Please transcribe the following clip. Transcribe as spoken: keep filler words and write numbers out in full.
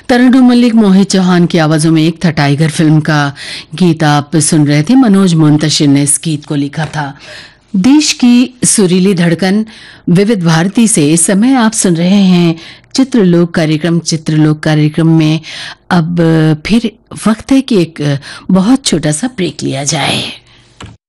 तरन्नुम मल्लिक, मोहित चौहान की आवाजों में एक था टाइगर फिल्म का गीत आप सुन रहे थे। मनोज मुंतशिर ने इस गीत को लिखा था। देश की सुरीली धड़कन विविध भारती से इस समय आप सुन रहे हैं चित्रलोक कार्यक्रम। चित्रलोक कार्यक्रम में अब फिर वक्त है कि एक बहुत छोटा सा ब्रेक लिया जाए।